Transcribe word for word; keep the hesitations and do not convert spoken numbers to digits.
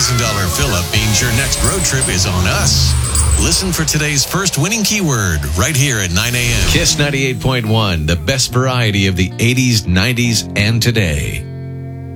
thousand dollars fill-up means your next road trip is on us. Listen for today's first winning keyword right here at nine a.m. Kiss ninety-eight point one, the best variety of the eighties, nineties, and today.